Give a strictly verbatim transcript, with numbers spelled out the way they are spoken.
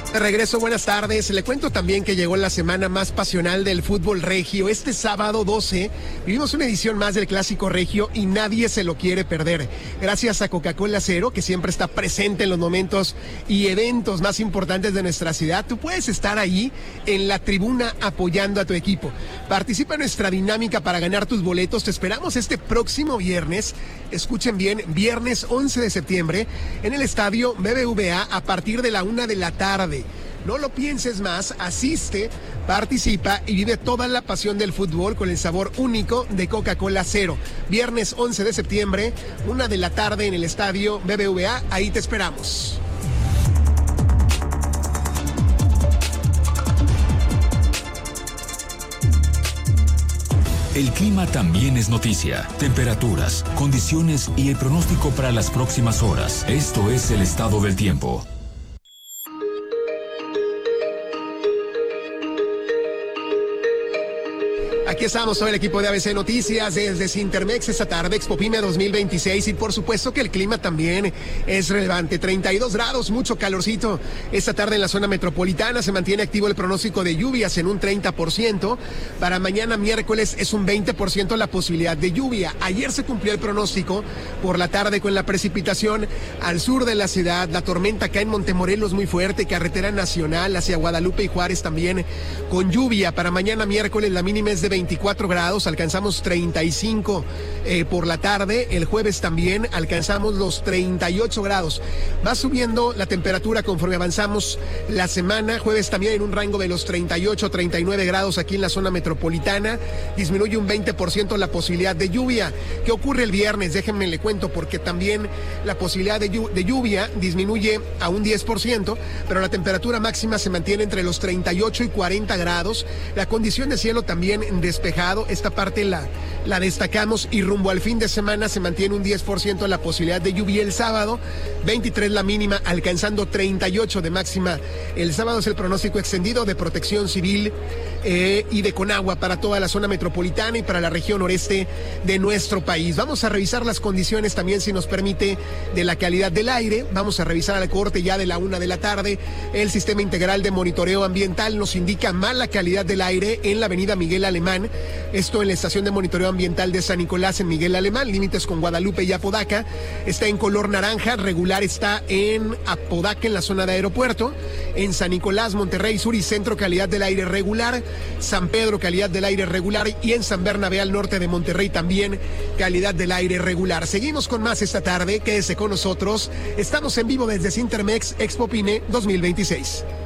De regreso, buenas tardes. Le cuento también que llegó la semana más pasional del fútbol regio. Este sábado doce vivimos una edición más del Clásico Regio y nadie se lo quiere perder. Gracias a Coca-Cola Cero, que siempre está presente en los momentos y eventos más importantes de nuestra ciudad. Tú puedes estar ahí en la tribuna apoyando a tu equipo. Participa en nuestra dinámica para ganar tus boletos. Te esperamos este próximo viernes. Escuchen bien, viernes once de septiembre en el estadio B B V A a partir de la una de la tarde. No lo pienses más, asiste, participa y vive toda la pasión del fútbol con el sabor único de Coca-Cola Cero. Viernes once de septiembre, una de la tarde en el estadio B B V A, ahí te esperamos. El clima también es noticia. Temperaturas, condiciones y el pronóstico para las próximas horas. Esto es el estado del tiempo. Aquí estamos, todo el equipo de A B C Noticias desde Cintermex esta tarde, Expopime dos mil veintiséis, y por supuesto que el clima también es relevante. treinta y dos grados, mucho calorcito. Esta tarde en la zona metropolitana se mantiene activo el pronóstico de lluvias en un treinta por ciento. Para mañana miércoles es un veinte por ciento la posibilidad de lluvia. Ayer se cumplió el pronóstico por la tarde con la precipitación al sur de la ciudad. La tormenta acá en Montemorelos muy fuerte, carretera nacional hacia Guadalupe y Juárez también con lluvia. Para mañana miércoles la mínima es de veinticuatro grados, alcanzamos treinta y cinco eh, por la tarde. El jueves también alcanzamos los treinta y ocho grados. Va subiendo la temperatura conforme avanzamos la semana. Jueves también en un rango de los treinta y ocho, treinta y nueve grados aquí en la zona metropolitana. Disminuye un veinte por ciento la posibilidad de lluvia. ¿Qué ocurre el viernes? Déjenme le cuento, porque también la posibilidad de, llu- de lluvia disminuye a un diez por ciento, pero la temperatura máxima se mantiene entre los treinta y ocho y cuarenta grados. La condición de cielo también despejado, esta parte la, la destacamos, y rumbo al fin de semana se mantiene un diez por ciento la posibilidad de lluvia el sábado, veintitrés la mínima, alcanzando treinta y ocho de máxima. El sábado es el pronóstico extendido de Protección Civil eh, y de Conagua para toda la zona metropolitana y para la región noreste de nuestro país. Vamos a revisar las condiciones también, si nos permite, de la calidad del aire. Vamos a revisar al corte ya de la una de la tarde. El Sistema Integral de Monitoreo Ambiental nos indica mala calidad del aire en la avenida Miguel Alemán. Esto en la estación de monitoreo ambiental de San Nicolás en Miguel Alemán, límites con Guadalupe y Apodaca. Está en color naranja, regular está en Apodaca en la zona de aeropuerto. En San Nicolás, Monterrey Sur y Centro, calidad del aire regular. San Pedro, calidad del aire regular. Y en San Bernabé al norte de Monterrey también calidad del aire regular. Seguimos con más esta tarde, quédese con nosotros. Estamos en vivo desde Cintermex Expopine dos mil veintiséis.